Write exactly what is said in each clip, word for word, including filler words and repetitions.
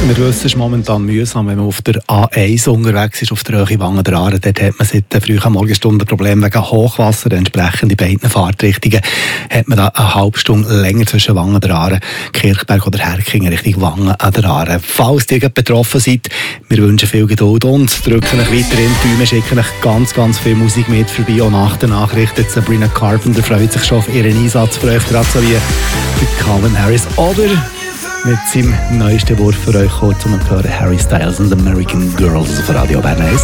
Wir wissen, es ist momentan mühsam, wenn man auf der A eins unterwegs ist, auf der Höhe Wangen der Aare. Dort hat man seit den frühen Morgenstunden Probleme wegen Hochwasser. Entsprechend in beiden Fahrtrichtungen hat man da eine halbe Stunde länger zwischen Wangen der Aare, Kirchberg oder Herkingen Richtung Wangen an der Aare. Falls ihr betroffen seid, wir wünschen viel Geduld und drücken euch weiterhin die Daumen, schicken euch ganz, ganz viel Musik mit vorbei. Auch nach den Nachrichten. Sabrina Carpenter freut sich schon auf ihren Einsatz für euch, gerade so wie Calvin Harris. Oder mit seinem neuesten Wurf für euch kurz um zu hören, Harry Styles and American Girls auf Radio Bern eins.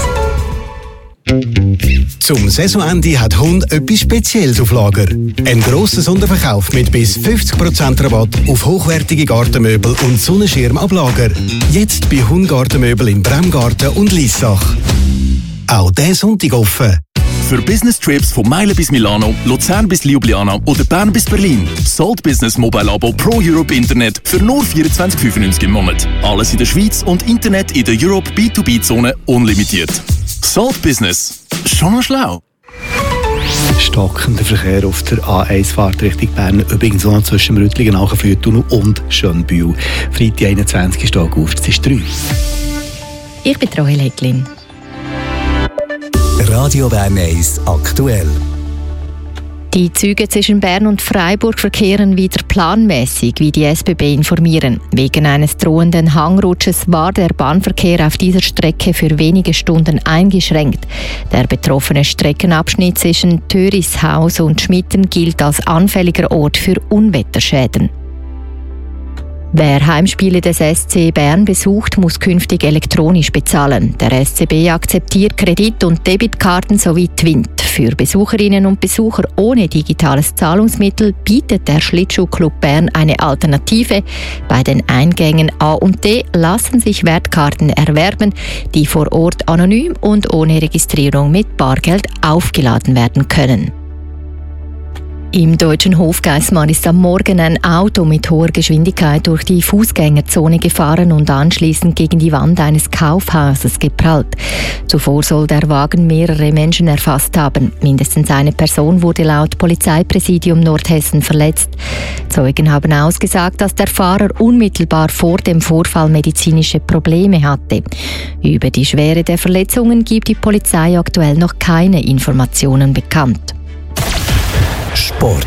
Zum Saisonende hat Hund etwas Spezielles auf Lager. Ein grosser Sonderverkauf mit bis fünfzig Prozent Rabatt auf hochwertige Gartenmöbel und Sonnenschirm ab Lager. Jetzt bei Hund Gartenmöbel im Bremgarten und Liessach. Auch diesen Sonntag offen. Für Business-Trips von Meilen bis Milano, Luzern bis Ljubljana oder Bern bis Berlin. Salt Business Mobile Abo Pro Europe Internet für nur vierundzwanzig fünfundneunzig im Monat. Alles in der Schweiz und Internet in der Europe B zwei B-Zone unlimitiert. Salt Business. Schon schlau. Stockender Verkehr auf der A eins Fahrtrichtung Bern, übrigens auch noch zwischen Rüttlingen, Nachenführtunnel und Schönbühl. Freitag, einundzwanzigsten August, es ist drei. Ich bin Rahel Hecklin. Radio Bern eins aktuell. Die Züge zwischen Bern und Freiburg verkehren wieder planmäßig, wie die S B B informieren. Wegen eines drohenden Hangrutsches war der Bahnverkehr auf dieser Strecke für wenige Stunden eingeschränkt. Der betroffene Streckenabschnitt zwischen Törishaus und Schmitten gilt als anfälliger Ort für Unwetterschäden. Wer Heimspiele des S C Bern besucht, muss künftig elektronisch bezahlen. Der S C B akzeptiert Kredit- und Debitkarten sowie Twint. Für Besucherinnen und Besucher ohne digitales Zahlungsmittel bietet der Schlittschuhclub Bern eine Alternative. Bei den Eingängen A und D lassen sich Wertkarten erwerben, die vor Ort anonym und ohne Registrierung mit Bargeld aufgeladen werden können. Im deutschen Hofgeismar ist am Morgen ein Auto mit hoher Geschwindigkeit durch die Fußgängerzone gefahren und anschließend gegen die Wand eines Kaufhauses geprallt. Zuvor soll der Wagen mehrere Menschen erfasst haben. Mindestens eine Person wurde laut Polizeipräsidium Nordhessen verletzt. Zeugen haben ausgesagt, dass der Fahrer unmittelbar vor dem Vorfall medizinische Probleme hatte. Über die Schwere der Verletzungen gibt die Polizei aktuell noch keine Informationen bekannt. Sport.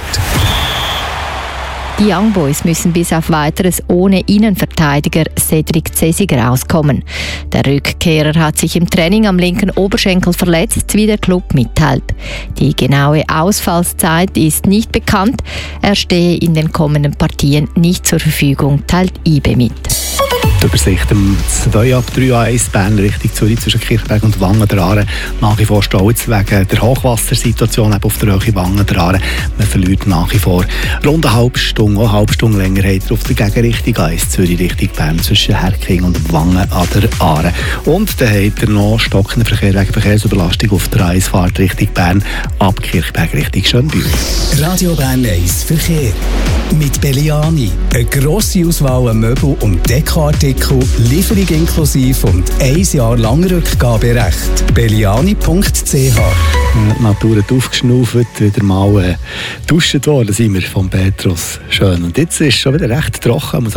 Die Young Boys müssen bis auf Weiteres ohne Innenverteidiger Cedric Cesiger auskommen. Der Rückkehrer hat sich im Training am linken Oberschenkel verletzt, wie der Club mitteilt. Die genaue Ausfallszeit ist nicht bekannt. Er stehe in den kommenden Partien nicht zur Verfügung, teilt I B E mit. Die Übersicht um zwei ab drei A eins Bern Richtung Zürich zwischen Kirchberg und Wangen der Aare. Nach wie vor stolz wegen der Hochwassersituation eben auf der Höhe Wangen der Aare. Man verliert nach wie vor rund eine halbe Stunde, auch eine halbe Stunde länger hat er auf der Gegenrichtung A eins Zürich Richtung Bern zwischen Herkingen und Wangen an der Aare. Und dann hat er noch stockenden Verkehr wegen Verkehrsüberlastung auf der A eins Fahrt Richtung Bern ab Kirchberg Richtung Schönbühl. Radio Bern eins Verkehr. Mit Belliani. Eine grosse Auswahl an Möbel- und Dekoartikeln, Lieferung inklusive und ein Jahr lang Rückgaberecht. belliani punkt c h. Die Natur hat aufgeschnauft, wieder mal äh, geduscht worden sind wir von Petrus. Schön. Und jetzt ist es schon wieder recht trocken.